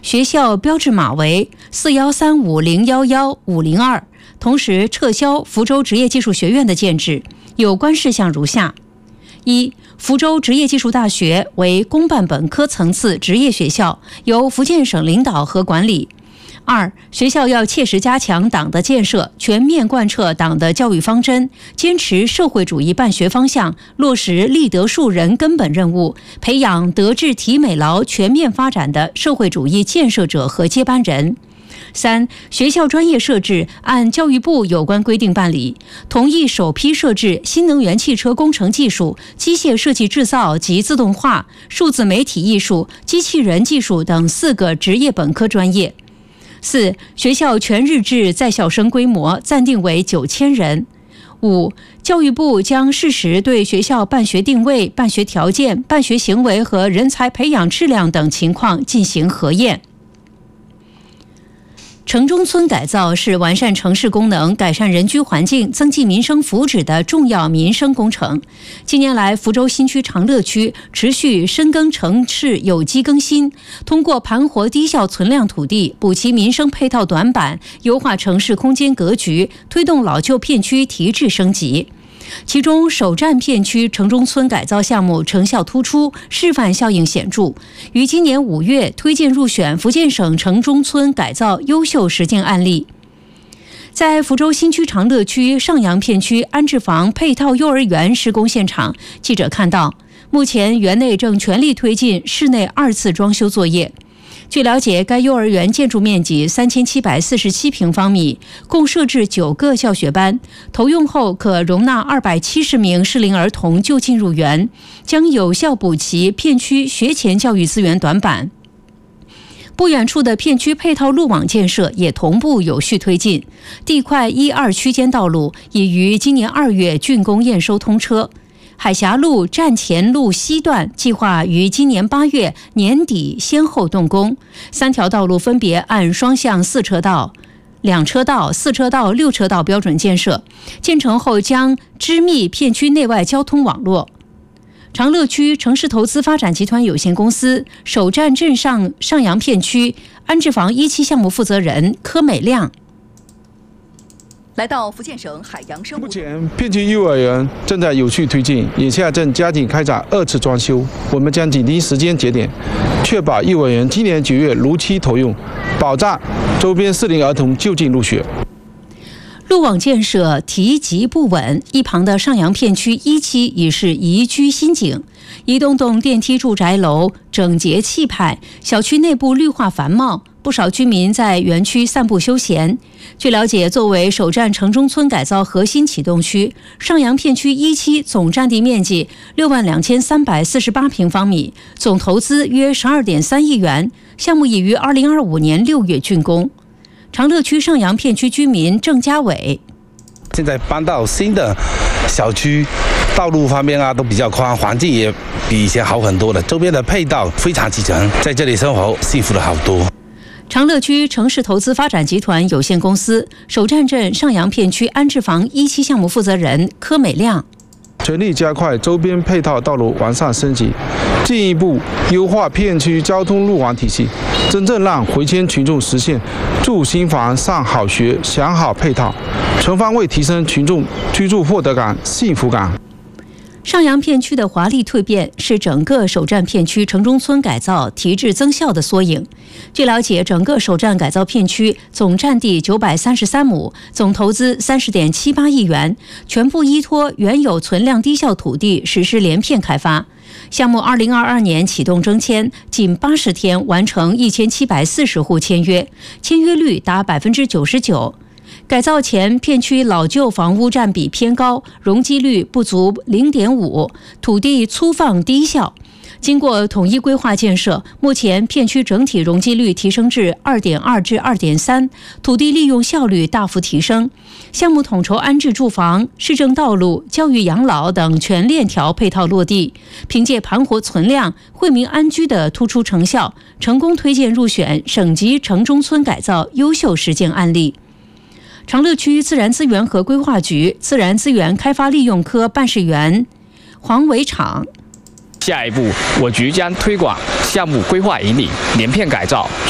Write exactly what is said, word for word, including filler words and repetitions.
学校标志码为四幺三五零幺幺五零二，同时撤销福州职业技术学院的建制。有关事项如下：一、福州职业技术大学为公办本科层次职业学校，由福建省领导和管理。二、学校要切实加强党的建设，全面贯彻党的教育方针，坚持社会主义办学方向，落实立德树人根本任务，培养德智体美劳全面发展的社会主义建设者和接班人。三、学校专业设置按教育部有关规定办理，同意首批设置新能源汽车工程技术、机械设计制造及自动化、数字媒体艺术、机器人技术等四个职业本科专业。四、学校全日制在校生规模暂定为九千人。五、教育部将适时对学校办学定位、办学条件、办学行为和人才培养质量等情况进行核验。城中村改造是完善城市功能、改善人居环境、增进民生福祉的重要民生工程。近年来，福州新区长乐区持续深耕城市有机更新，通过盘活低效存量土地，补齐民生配套短板，优化城市空间格局，推动老旧片区提质升级。其中，首站片区城中村改造项目成效突出，示范效应显著，于今年五月推荐入选福建省城中村改造优秀实践案例。在福州新区长乐区上阳片区安置房配套幼儿园施工现场，记者看到，目前园内正全力推进室内二次装修作业。据了解，该幼儿园建筑面积三千七百四十七平方米，共设置九个教学班，投用后可容纳二百七十名适龄儿童就近入园，将有效补齐片区学前教育资源短板。不远处的片区配套路网建设也同步有序推进，地块一二区间道路已于今年二月竣工验收通车。海峡路站前路西段计划于今年八月年底先后动工，三条道路分别按双向四车道、两车道、四车道、六车道标准建设，建成后将织密片区内外交通网络。长乐区城市投资发展集团有限公司首站镇上上阳片区安置房一期项目负责人柯美亮。 来到福建省海洋生物。 目前片区幼儿园正在有序推进，眼下正加紧开展二次装修。我们将紧盯时间节点，确保幼儿园今年九月如期投用，保障周边适龄儿童就近入学。 路网建设提及不稳，一旁的上阳片区一期已是宜居新景，一栋栋电梯住宅楼整洁气派，小区内部绿化繁茂，不少居民在园区散步休闲。据了解，作为首站城中村改造核心启动区，上阳片区一期总占地面积六万两千三百四十八平方米，总投资约十二点三亿元，项目已于二零二五年六月竣工。长乐区上阳片区居民郑家伟： 现在搬到新的小区，道路方面啊都比较宽，环境也比以前好很多了，周边的配套非常齐全，在这里生活幸福了好多。 长乐区城市投资发展集团有限公司首站镇上阳片区安置房一期项目负责人柯美亮： 全力加快周边配套道路完善升级，进一步优化片区交通路网体系，真正让回迁群众实现住新房、上好学、享好配套，全方位提升群众居住获得感、幸福感。 上阳片区的华丽蜕变是整个首站片区城中村改造提质增效的缩影。据了解，整个首站改造片区总占地九百三十三亩，总投资三十点七八亿元，全部依托原有存量低效土地实施连片开发。项目二零二二年启动征签，仅八十天完成一千七百四十户签约，签约率达百分之九十九。改造前片区老旧房屋占比偏高，容积率不足 零点五， 土地粗放低效。经过统一规划建设，目前片区整体容积率提升至 二点二 至 二点三， 土地利用效率大幅提升。项目统筹安置住房、市政道路、教育养老等全链条配套落地，凭借盘活存量、惠民安居的突出成效，成功推荐入选省级城中村改造优秀实践案例。长乐区自然资源和规划局自然资源开发利用科办事员黄伟场： 下一步，我局将推广项目规划引领、连片改造、